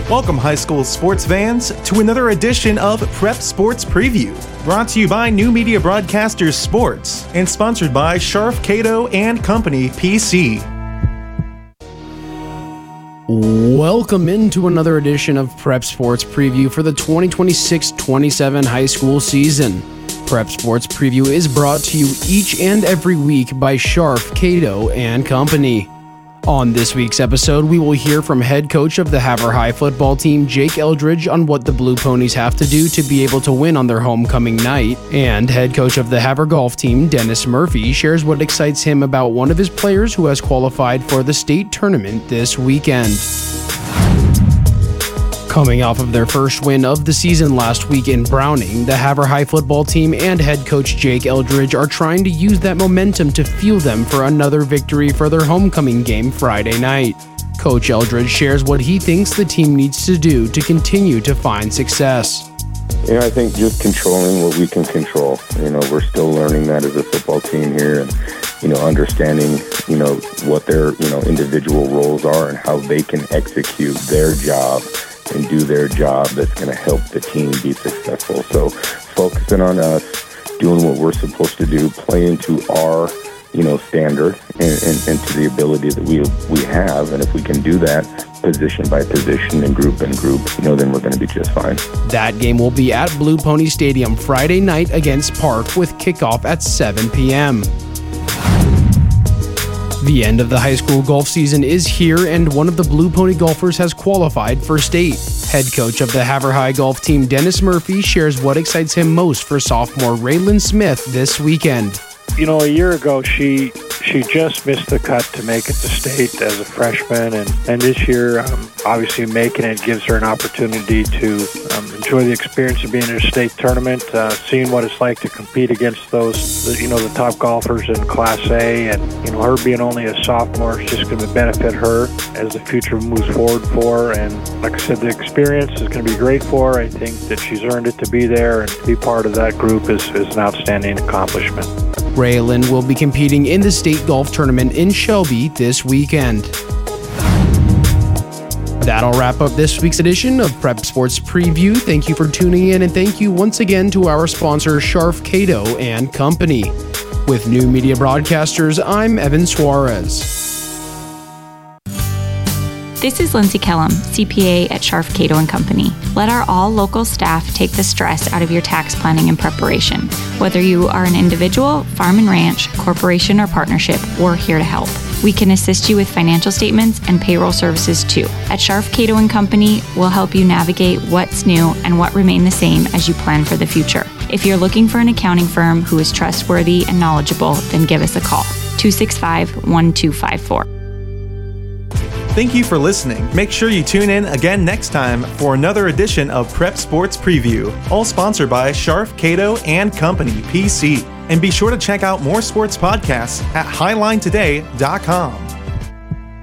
Welcome, high school sports fans, to another edition of Prep Sports Preview, brought to you by New Media Broadcasters Sports and sponsored by Scharf Cato and Company PC. Welcome into another edition of Prep Sports Preview for the 2026-27 high school season. Prep Sports Preview is brought to you each and every week by Scharf Cato and Company. On this week's episode, we will hear from head coach of the Havre High football team, Jake Eldridge, on what the Blue Ponies have to do to be able to win on their homecoming night, and head coach of the Havre golf team, Dennis Murphy, shares what excites him about one of his players who has qualified for the state tournament this weekend. Coming off of their first win of the season last week in Browning, the Havre High football team and head coach Jake Eldridge are trying to use that momentum to fuel them for another victory for their homecoming game Friday night. Coach Eldridge shares what he thinks the team needs to do to continue to find success. I think just controlling what we can control. We're still learning that as a football team here, and understanding what their individual roles are and how they can execute their job and do their job that's going to help the team be successful. So focusing on us, doing what we're supposed to do, playing to our standard and to the ability that we have. And if we can do that position by position and group, then we're going to be just fine. That game will be at Blue Pony Stadium Friday night against Park with kickoff at 7 p.m. The end of the high school golf season is here, and one of the Blue Pony golfers has qualified for state. Head coach of the Havre High golf team, Dennis Murphy, shares what excites him most for sophomore Raylan Smith this weekend. A year ago, she just missed the cut to make it to state as a freshman, and this year, obviously making it gives her an opportunity to enjoy the experience of being in a state tournament, seeing what it's like to compete against those, the top golfers in Class A, and, her being only a sophomore is just going to benefit her as the future moves forward for her, and like I said, the experience is going to be great for her. I think that she's earned it to be there, and to be part of that group is an outstanding accomplishment. Raylan will be competing in the state golf tournament in Shelby this weekend. That'll wrap up this week's edition of Prep Sports Preview. Thank you for tuning in, and thank you once again to our sponsor, Scharf Cato and Company. With New Media Broadcasters, I'm Evan Suarez. This is Lindsay Kellum, CPA at Scharf Cato & Company. Let our all-local staff take the stress out of your tax planning and preparation. Whether you are an individual, farm and ranch, corporation, or partnership, we're here to help. We can assist you with financial statements and payroll services too. At Scharf Cato & Company, we'll help you navigate what's new and what remain the same as you plan for the future. If you're looking for an accounting firm who is trustworthy and knowledgeable, then give us a call, 265-1254. Thank you for listening. Make sure you tune in again next time for another edition of Prep Sports Preview, all sponsored by Scharf Cato and Company PC. And be sure to check out more sports podcasts at highlinetoday.com.